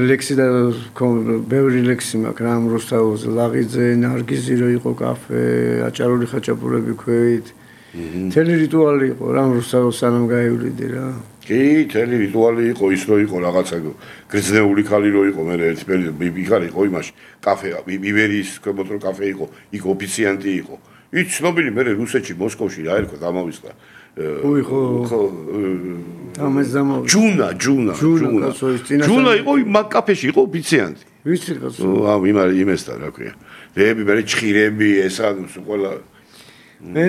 ლექსი და ბევრი ლექსი მაქვს რა რუსთაველზე, ლაღიძე, ნარგიზი რო იყო კაფე, აჭარული ხაჭაპურები ქვევით. მთელი რიტუალი იყო რა რუსთაველს სანამ გაივლიდი რა. კი, მთელი რიტუალი იყო ის რო იყო რაღაცა გრძნეული ხალი რო იყო მე ერთი პერიოდი იყო იმაში კაფე იბერიის ქვემოთ რო კაფე იყო იქ ოფიციანტი იყო ის ცნობილი მე რუსეთში მოსკოვში რა ერქვა დამავისყა ხო ამას ჯუნა იყო მაგ კაფეში იყო ოფიციანტი ვიცი კაცო იმესთან რა ქვია რეები მე ჭხირები ესა ყველა მე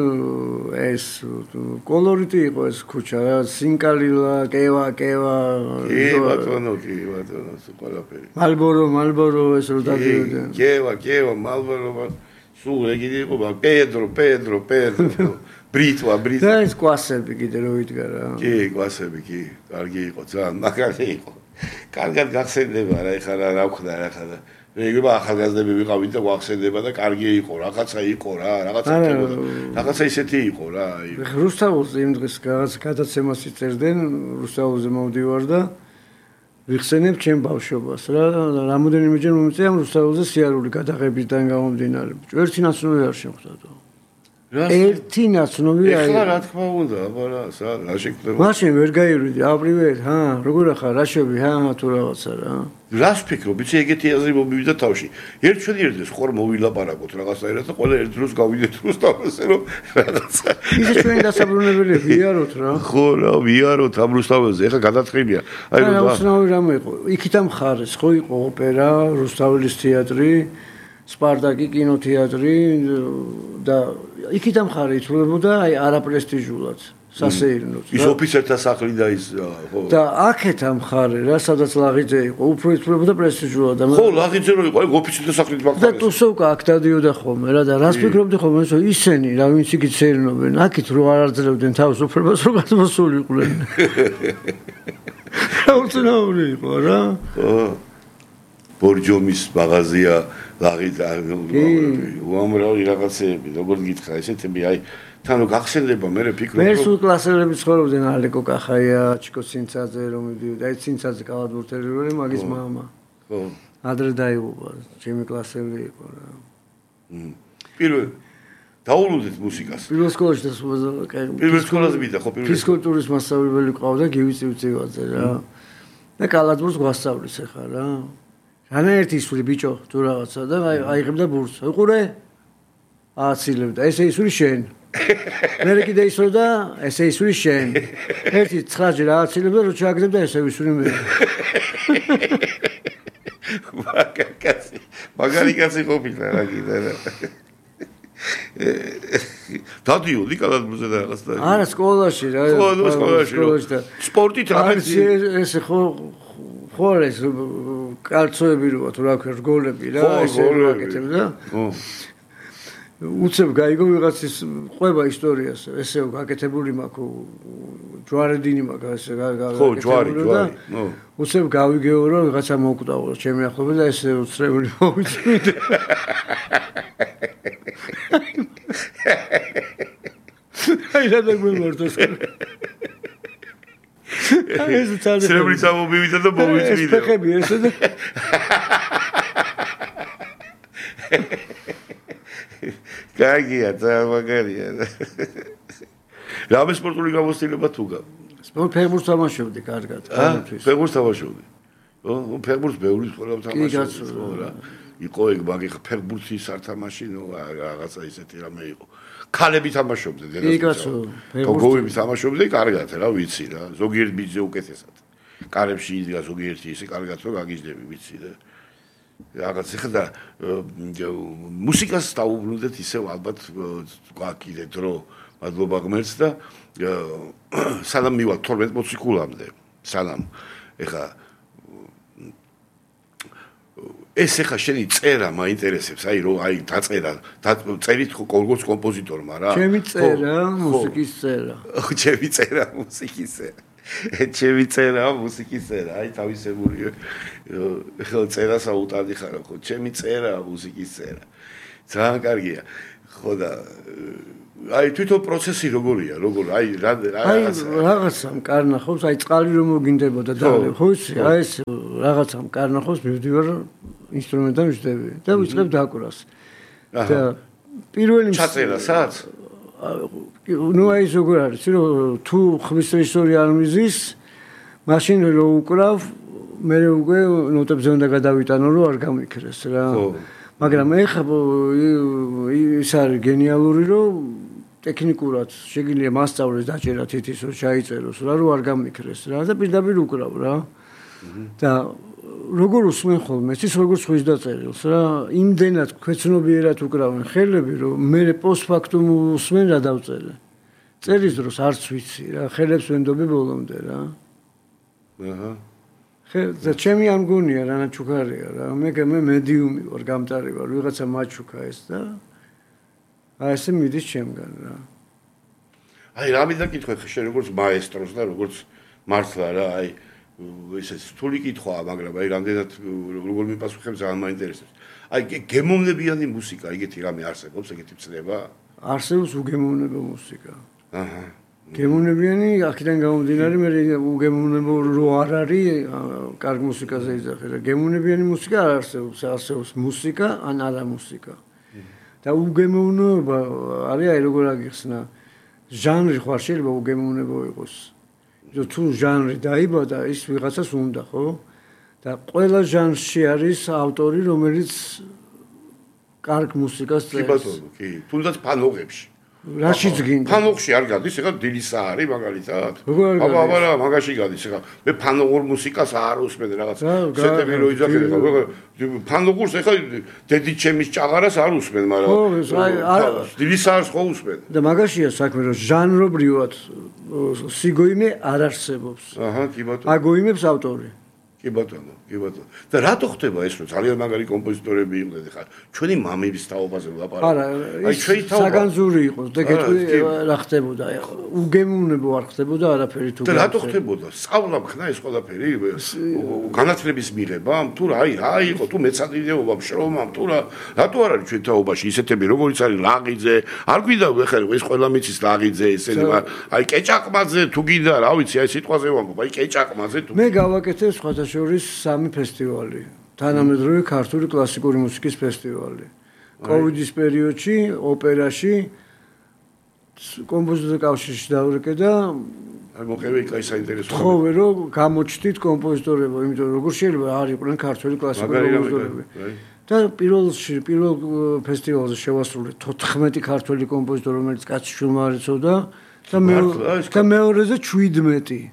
ეს კოლორიტი იყო ეს ქუჩა რა სინკალილა კევა კი ბატონო ყველაფერი მალბორო ეს რო დადიოდნენ კევა მალბორო სულ ეგეთი იყო პედრო ბრიტვა და ეს კვასები კიდე რო იდგა რა კი კვასები კი კარგი იყო ძალიან მაგარი იყო კარგად გახსენდება რა ეხლა რა ვხდა რა ხა ეგრე ახალგაზრდები ვიყავით და გვახსენდება და კარგი იყო რაღაცა იყო რა რაღაცა ისეთი იყო რა რუსთაველზე იმ დღეს გადაცემას იწერდნენ რუსთაველზე მოვდივარ და ვიხსენებ ჩემ ბავშვობას რა რამოდენიმეჯერ მომიწია რუსთაველზე სიარული გადაღებიდან გამომდინარე ერთი ნაცნობი არ შემხვდათო ერთი ნაცნობი ეხლა რა თქმა უნდა აბა რა შეგვიძლია მაშინ ვერ გაივლიდი აპრივეთ როგორ ახარ რაშები თუ რაღაცა რა რას ფიქრობ იცი ეგეთი აზრი მომივიდა თავში ერთდროს ხარ მოვილაპარაკოთ რაღაცაერად და ყველა ერთ დროს გავიდეთ რუსთაველზე რომ რაღაცა ისე ჩვენ დასაბრუნებელი ვიაროთ რა ხო რა ვიაროთ ამ რუსთაველზე ეხლა გადაწყილია აი რა უცნაური რამე იყო იქით ამ ხარეს ხო იყო ოპერა რუსთაველის თეატრი სპარტაკი კინოთეატრი და იქით ამ ხარი ითვლებოდა აი არაპრესტიჟულად სასეირნოდ ის ოფიცერთა სახლი და ის ხო და აქეთ ამ ხარი რა სადაც ლაღიძე იყო უფრო ითვლებოდა პრესტიჟულად ხო ლაღიძე რო იყო აი ოფიცერთა სახლით მაგარი და ტუსოვკა აქ დადიოდა ხოლმე რა და რას ფიქრობდი ხოლმე რომ ისინი რა ვინც იქით სეირნობენ აქეთ რო არ აძლევდნენ თავისუფლებას რო გადმოსულიყვნენ რა უცნაური იყო რა ბორჯომის მაღაზია ლაღიძე უამრავი რაღაცეები როგორ გითხრა ესეთები აი თანო გახსენდება მე ფიქრობ მე სულ კლასელები ცხოვრობდნენ ალეკო კახაია ჩიკო ცინცაძე რომ მიდიოდა აი ცინცაძე კალათბურთელი როლი მაგის მამა ხო ადრე დაიღუპა ჩემი კლასელი იყო რა პირველ დაულოდეთ მუსიკას პირველ სკოლაში და პირველ სკოლაზე მიდა ხო პირველ ფიზკულტურის მასწავლებელი ყავდა გივი წივწივაძე რა და კალათბურთს გვასწავლის ახლა რა რანაერთი ისური ბიჭო თუ რაღაცა და აიღებდა ბურთს უყურე აცილებდა ესე ისური შენ მე კიდე ისროდა ესე ისური შენ ერთი 9 ჯერ აცილებდა რო ჩააგდებდა ესე ისური მე მაგარი კაცი ყოფილა რა კიდე რა დადიოდი კალათბურთზე და რაღაცა არა სკოლაში რა სკოლაში სპორტით რა ესე ხო ეს კალცოები როა თუ რა ქვია რგოლები რა ესე რაკეთებდა უცებ გაიგო ვიღაცის ყვება ისტორიას ესე გაკეთებული მაქვს ჯვარედინი მაქვს ესე ხო ჯვარი უცებ გავიგეო რომ ვიღაცა მოკვდაო ჩემი ახლობი და ესე უცრებული მოვიწვიდე აი რა დაგვემართოს ეს თალე ცრებლის ამოვივიდა და მოვიწვიდე ეს ფეხები ესე და კაგია მაგარია რამე სპორტული გამოცდილება თუ გაქვს ფეხბურთს თამაშობდი კარგად ფეხბურთს თამაშობდი ფეხბურთს ბევრი სკოლა თამაშობდი რა იყო ეგ მაგი ფეხბურთის არ თამაშინო რაღაცა ისეთი რამე იყო ქალები თამაშობდნენ გოგოები თამაშობდნენ კარგად რა ვიცი რა ზოგიერთ ბიჭზე უკეთესად კარებში იდგა ზოგიერთი ისე კარგად რომ გაგიჟდები ვიცი და რაღაც ეხლა მუსიკას დაუბრუნდეთ ისევ ალბათ გვაქვს დრო მადლობა ღმერთს და სანამ მივალ 12 მოციქულამდე სანამ ეხლა ეს ეხა შენი წერა მაინტერესებს აი რომ აი დაწერა წერით როგორც კომპოზიტორმა რა ჩემი წერა მუსიკის წერა ჩემი წერა მუსიკის წერა ჩემი წერა მუსიკის წერა აი თავისებური ხო წერა საუტადი ხარ ხო ჩემი წერა მუსიკის წერა ძალიან კარგია ხო და აი თვითონ პროცესი როგორია, აი რაღაცამ კარნახობს, აი წყალი რომ მოგინდებოდა და ხო იცი, აი ეს რაღაცამ კარნახობს, მივდივარ ინსტრუმენტთან ვიждები და ვიწყებ დაკვრას. და პირველი ჩაწერასაც? ნუ აი როგორ არის, რომ თუ ხმის რეჟისორი არ მიზის, მაშინ რო უკრავ, მე უკვე ნოტებზე უნდა გადავიტანო, რომ არ გამიქრეს რა. მაგრამ ეხლა ის არის გენიალური, რომ ტექნიკურად შეგიძლია მასწავლეს დაჭერა თითის რომ ჩაიწეროს რა, რომ არ გამიქრეს რა და პირდაპირ უკრავ რა. და როგორ უსმენ ხოლმე, ის როგორ ხვის დაწერილს რა, იმდენად ქვეცნობიერად უკრავენ ხელები, რომ მე პოსტფაქტუმ უსმენ რა დავწერე. წერის დროს არც ვიცი რა, ხელებს ვენდობი ბოლომდე რა. აჰა. და ჩემი ამ გონია რა ნაჩუქარია რა, მე მედიუმი ვარ, გამტარი ვარ, ვიღაცა მაჩუქა ეს და აი ესე მიდის ჩემგან რა. აი რა მინდა კითხე შენ როგორც მაესტროს და როგორც მართლა რა, აი ესე რთული კითხვაა, მაგრამ აი რამდენად როგორ მიპასუხებ ძალიან მაინტერესებს. აი გემოვნებიანი მუსიკა, ეგეთი რამე არსებობს, ეგეთი ცნება? არსებობს უგემოვნებო მუსიკა. აჰა. გემოვნებიანი აქედან გამომდინარე, მე უგემოვნებო რო არ არის, კარგ მუსიკაზე იძახე რა. გემოვნებიანი მუსიკა არ არსებობს, არსებობს მუსიკა ან არა მუსიკა. და უგემოვნება არის აი როგორ აგიხსნა, ჟანრი ხო არ შეიძლება უგემოვნებო იყოს. თუ ჟანრი დაიბადა, ის ვიღაცას უნდა, ხო? და ყველა ჟანრში არის ავტორი, რომელიც კარგ მუსიკას წერს. კი ბატონო, კი. თუნდაც ფანოღებში. რაშიც გინდა? ფანოღში არ გადის, ეხლა დილისა არის მაგალითად. აბა რა, მაგაში გადის, ეხლა მე ფანოღურ მუსიკას არ უსმენ რაღაც. სეტები რო იძახე, ეხლა ფანოღურს ეხლა დედი ჩემის ჭაღარას არ უსმენ, მაგრამ დილისა არის ხო უსმენ. და მაგაშია საქმე, რომ ჟანრობრივად სიგოიმე არ არსებობს. აჰა, კი ბატონო. აგოიმებს ავტორი. კი ბატონო, კი ბატონო. და რატო ხდება ეს, რომ ძალიან მაგარი კომპოზიტორები იყვნენ ხარ? ჩვენი მამების თაობაზე ვლაპარაკობ. არა, აი ჩვენი თაობა საგანძური იყო და გეტყვი რა ხდებოდა? უგემოვნებო არ ხდებოდა არაფერი თუ. და რატო ხდებოდა? სწავლა ხნა ეს ყველაფერი? განათლების მიღებამ? თუ რა იყო? თუ მეცადინეობამ, შრომამ, თუ რატო არ არის ჩვენ თაობაში ისეთები, როგორიც არის ლაღიძე? არ გვინდა ხა ეს ყველა მიცის ლაღიძე ესენი, აი კეჭაყმაძე თუ გინდა, რა ვიცი, აი სიტყვაზე ვამბობ, აი კეჭაყმაძე თუ. მე გავაკეთე სხვათა შორის 3 ფესტივალი. თანამედროვე ქართული კლასიკური მუსიკის ფესტივალი. კოვიდის პერიოდში, ოპერაში, კომპოზიტორთა კავშირში დავრეკე და აი მოყევი კაი საინტერესო. ხოვე რომ გამოჩდით კომპოზიტორებო, იმიტომ რომ როგორ შეიძლება არ იყვნენ ქართული კლასიკური კომპოზიტორები. და პირველ ფესტივალზე შევასრულეთ 14 ქართული კომპოზიტორი, რომელიც კაცი შვილმა არ იცოდა და მეორეზე 17.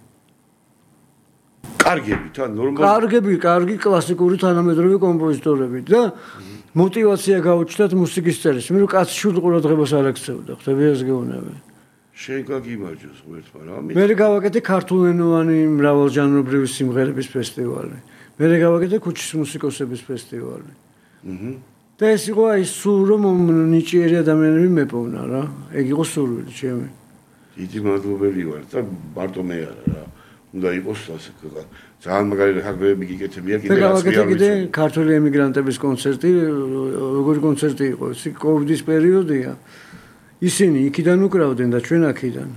კარგები თან ნორმალური. კარგი კლასიკური თანამედროვე კომპოზიტორები და мотивация გაუჩნდათ მუსიკის წერის. მე რომ კაცი შვილ ყურადღებას არ აქცევდა, ხვდები ეს გეუბნები. შენ გაგიმარჯოს ღერთმა რა. მე გავაკეთე ქართულენოვანი მრავალჟანრობრივი სიმღერების ფესტივალი. მე გავაკეთე ქუჩის მუსიკოსების ფესტივალი. და ეს იყო აი სულ რომ ნიჭიერი ადამიანები მეპოვნა რა. ეგ იყო სურვილი ჩემი. დიდი მადლობელი ვარ და მარტო მე არა რა. უნდა იყოს ასე ძალიან მაგარი ხარბები გიკეთებია კიდე რაც მე ქართული ემიგრანტების კონცერტი, როგორი კონცერტი იყო, ეს კოვიდის პერიოდია. ისინი იქიდან უკრავდნენ და ჩვენ აქიდან.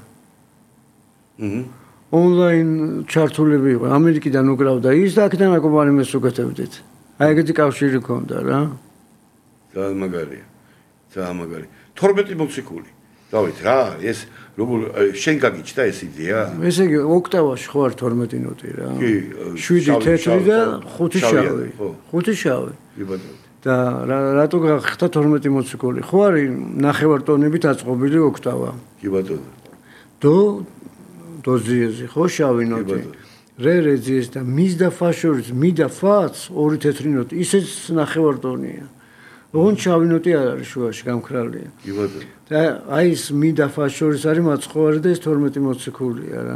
ონლაინ ჩართულები იყო, ამერიკიდან უკრავდა ის და აქედან აკომპანემენტს უკეთებდით. აი ეგეთი კავშირი ქონდა რა. ძალიან მაგარია. ძალიან მაგარი. 12 მოციქული. დავით რა, ეს როგორ შენ გაგიჩნდა ეს იდეა? ესე იგი ოქტავაში ხო არ 12 ნოტი რა. კი, 7 თეთრი და 5 შავი. 5 შავი. კი ბატონო. და რატო გახდა 12 მოციქული? ხო არის ნახევარტონებით აწყობილი ოქტავა. კი ბატონო. დო ზიეზი ხო შავი ნოტი. რე ზიეზი და მის და ფა შორის მი და ფაც 2 თეთრი ნოტი. ისეც ნახევარტონია. ოღონდ შავი ნოტი არ არის შუაში გამქრალია. კი ბატონო. და აი ეს მი და ფა შორის არის მაცხოვარი და ეს 12 მოციქულია რა.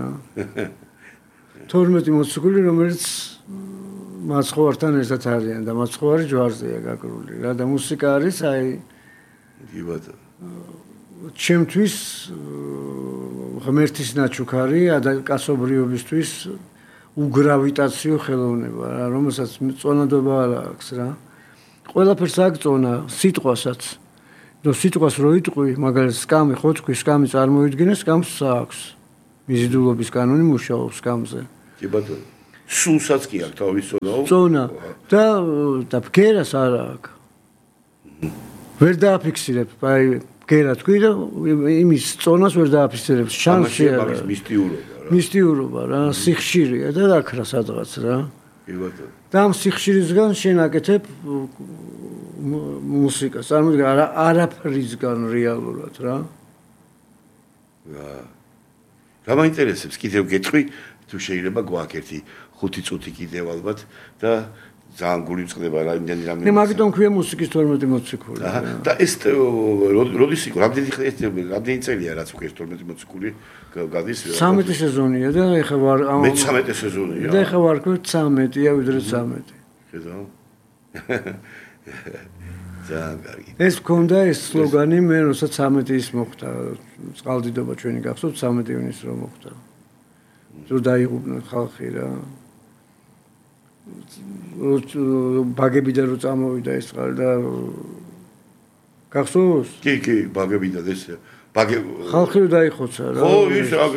12 მოციქული რომელიც მაცხოვართან ერთად არიან და მაცხოვარი ჯვარზეა გაკრული რა და მუსიკა არის აი კი ბატონო. ჩემთვის ღმერთის ნაჩუქარი კაცობრიობისთვის უგრავიტაციო ხელოვნება რა რომელსაც წონადობა არ აქვს რა. ყველაფერს აგწონა სიტყვასაც. ნუ სიტყვას რო იტყვი, მაგალითად სკამი ხო თქვი, სკამი წარმოიდგინე, სკამს აქვს. მიზიდულობის კანონი მუშაობს სკამზე. კი ბატონო. სულსაც კი აქვს თავის ზონა. ზონა და ბგერას არ აქვს. ვერ დააფიქსირებ, აი ბგერა თქვი და იმის ზონას ვერ დააფიქსირებ. შანსი არის მისტიურობა რა, სიხშირეა და დაქრა სადღაც რა. კი ბატონო. და ამ სიხშირისგან შენ აკეთებ მუსიკას, წარმოიდგინე არაფრისგან რეალურად რა. რა მაინტერესებს კიდევ გეტყვი თუ შეიძლება გვაქვს ერთი 5 წუთი კიდევ ალბათ და ძალიან გული მწყდება რა იმდენი რამე. მე მაგიტომ ქვია მუსიკის 12 მოციქული. და ეს როდის იყო? რამდენი წელია რაც უკვე 12 მოციქული გადის? 13 სეზონია და ეხლა ვარ მე 13 სეზონია. და ეხლა ვარ ქვი 13-ია ვიდრე 13. ხედავ? ძალიან კარგი. ეს მქონდა ეს სლოგანი მე როცა 13 ის მოხდა. წყალდიდობა ჩვენი გახსოვთ 13 ივნის რომ მოხდა. თუ დაიღუპნა ხალხი რა. ბაგებიდან რო წამოვიდა ეს წყალი და გახსოვს? კი, ბაგებიდან ეს ხალხი რო დაიხოცა რა. ხო, ის რა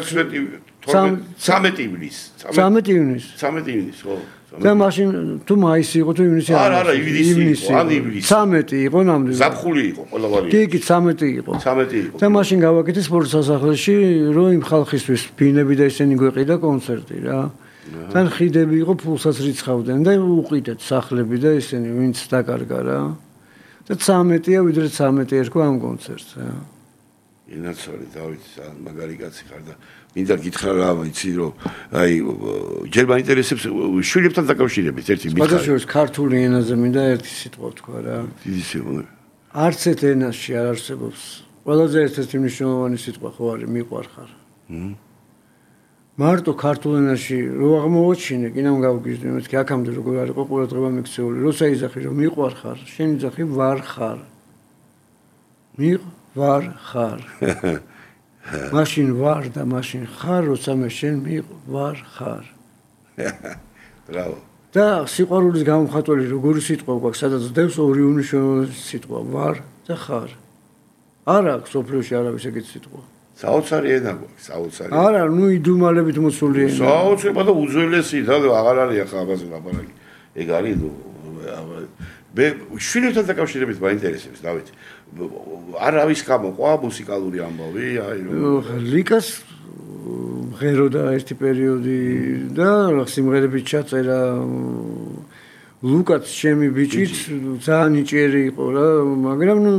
13 ივნის. 13 ივნის, ხო. და მაშინ თუ მაისი იყო თუ ივნისი არა, ივნისი იყო, ან ივნისი. 13 იყო ნამდვილად. ზაფხული იყო ყველა ვარიანტი. კი, 13 იყო. 13 იყო. და მაშინ გავაკეთე სპორტ სასახლეში, რომ იმ ხალხისთვის ბინები და ისინი გვეყიდა კონცერტი რა. თან ხიდები იყო, ფულსაც რიცხავდნენ და უყიდეთ სახლები და ისინი ვინც დაკარგა რა. და 13-ია ვიდრე 13 ერქვა ამ კონცერტს რა. ინაცარი დავით მაგარი კაცი ხარ და მინდა გითხრა რა ვიცი რომ აი ჯერ მაინტერესებს შვილებთან დაკავშირებით ერთი მითხარი. ბადაშოვის ქართული ენაზე მინდა ერთი სიტყვა თქვა რა. დიდი სიყვარული. არც ერთ ენაში არ არსებობს. ყველაზე ერთ-ერთი მნიშვნელოვანი სიტყვა ხო არის მიყვარხარ. მარტო ქართულ ენაში რო აღმოვაჩინე, კიდევ გავგიჟდი, მეთქი აქამდე როგორ არის ყურადღება მიქცეული, როცა იძახი რომ მიყვარხარ, შენ იძახი ვარხარ. ვარ ხარ. მაშინ ვარ და მაშინ ხარ, როცა მე შენ ვარ ხარ. ბრავო. და სიყვარულის გამომხატველი როგორი სიტყვა გვაქვს, სადაც დევს ორი უნიშნულოვანი სიტყვა, ვარ და ხარ. არ აქვს სოფლიოში არავის ეგეთი სიტყვა. საოცარი ენა გვაქვს, საოცარი. არა, ნუ იდუმალებით მოცული ენა. საოცრება და უძველესი და აღარ არის ახლა ამაზე ლაპარაკი. ეგ არის მე შვილებთან დაკავშირებით მაინტერესებს, დავით. არავის გამოყვა მუსიკალური ამბავი, აი რომ ლიკას ღეროდა ერთი პერიოდი და სიმღერები ჩაწერა ლუკაც ჩემი ბიჭიც ძალიან იჭიერი იყო რა, მაგრამ ნუ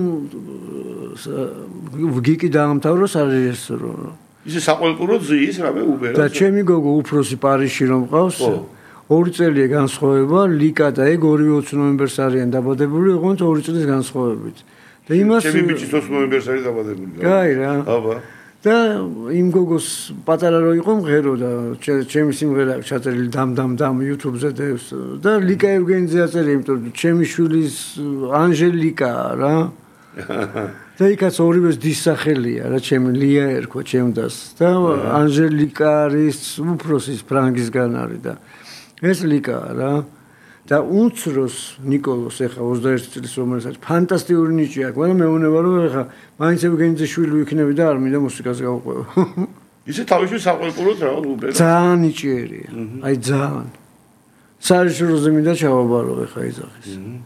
ვგიკი დაამთავრა სარეჟისორო. ისე საყოველთაოდ ზის რამე უბერა. და ჩემი გოგო უფროსი პარიზში რომ ყავს. 2 წელია განსხვავება, ლიკა და ეგ 2-20 ნოემბერს არიან დაბადებული, ოღონდ 2 წლის განსხვავებით. და იმას ჩემი ბიჭი 20 ნოემბერს არის დაბადებული. კაი რა. აბა. და იმ გოგოს პატარა რო იყო მღერო და ჩემი სიმღერა ჩაწერილი დამ YouTube-ზე დევს და ლიკა ევგენიძე აწერია, იმიტომ რომ ჩემი შვილის ანჟელიკაა რა. და იქაც ორივეს დის სახელია რა, ჩემი ლია ერქვა ჩემდას და ანჟელიკა არის უფროსის ფრანგისგან არის და ეს ლიკაა რა. და უცროს ნიკოლოს ეხა 21 წლის რომელსაც ფანტასტიკური ნიჭი აქვს, მაგრამ მეუბნება რომ ეხა მაინც ევგენიძე შვილი ვიქნები და არ მინდა მუსიკას გავყვევ. ისე თავისთვის საყოველთაოდ რა უბერა. ძალიან ნიჭიერია. აი ძალიან. სარეჟისოროზე მინდა ჩავაბარო ეხა იძახის.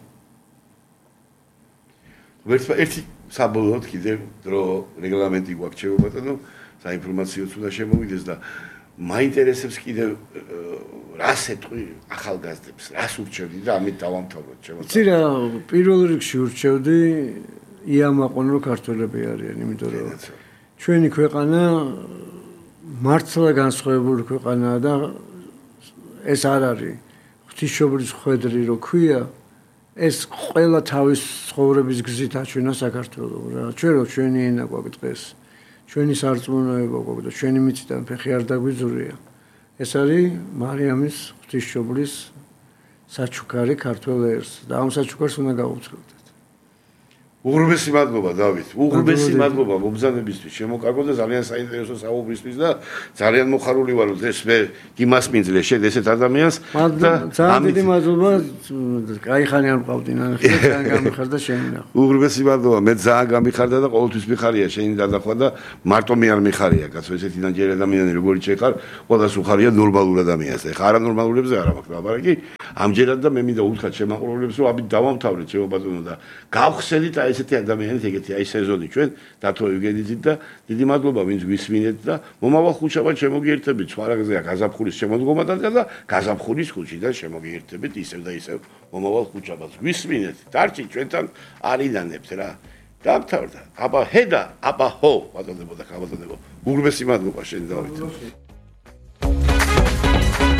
ერთი საბოლოოდ კიდევ დრო რეგლამენტი გვაქვს ჩემო ბატონო, საინფორმაციოც უნდა შემოვიდეს და მაინტერესებს კიდევ რას ეთქვი ახალგაზრდებს, რას ურჩევდი და ამით დავამთავროთ ჩემო. იცი რა, პირველ რიგში ურჩევდი იამაყონ რომ ქართველები არიან, იმიტომ რომ ჩვენი ქვეყანა მართლა განსხვავებული ქვეყანაა და ეს არ არის ღვთისმშობლის ხვედრი რო ქვია, ეს ყველა თავის ცხოვრების გზით აჩვენა საქართველოს რა. ჩვენ რო ჩვენი ენა გვაქვს დღეს, ჩვენი სარწმუნოება გვაქვს და ჩვენი მიწიდან ფეხი არ დაგვიძურია. ეს არის მარიამის ღვთისმშობლის საჩუქარი ქართველ ერს და ამ საჩუქარს უნდა გაუცხელდეთ. უღრმესი მადლობა დავით. უღრმესი მადლობა მომბრძანებისთვის, შემოკარგო და ძალიან საინტერესო საუბრისთვის და ძალიან მოხარული ვარ რომ ეს მე იმას მინძლე შედ ესეთ ადამიანს და ძალიან დიდი მადლობა. კაი ხანი არ მყავდი ნახე ძალიან გამიხარდა შენი ნახვა. უღრმესი მადლობა მე ძალიან გამიხარდა და ყოველთვის მიხარია შენი დადახვა და მარტო მე არ მიხარია კაცო ესეთი ნაჯერი ადამიანი როგორიც შეხარ ყველას უხარია ნორმალურ ადამიანს. ეხა არანორმალურებზე არა მაქვს მაგრამ კი ამჯერად და მე მინდა უთხრათ შემაყრობლებს რომ აბით დავამთავრეთ ჩემო ბატონო და გავხსენით აი ესეთი ადამიანით ეგეთი აი სეზონი ჩვენ დათო ევგენიძით და დიდი მადლობა ვინც გვისმინეთ და მომავალ ხუთშაბათს შემოგიერთებით სხვა რაღაცა გაზაფხულის შემოდგომათან და გაზაფხულის ხუთშიდან შემოგიერთებით ისევ და ისევ მომავალ ხუთშაბათს გვისმინეთ დარჩი ჩვენთან არიდანებთ რა დამთავრდა აბა ჰედა აბა ჰო ბატონებო და ხაბატონებო უღრმესი მადლობა შენ დავით